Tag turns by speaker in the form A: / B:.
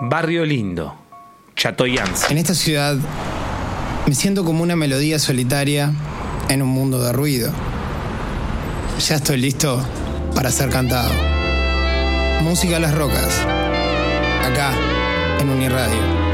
A: Barrio Lindo, Chateaubriand.
B: En esta ciudad me siento como una melodía solitaria en un mundo de ruido. Ya estoy listo para ser cantado. Música a las rocas, acá en Uniradio.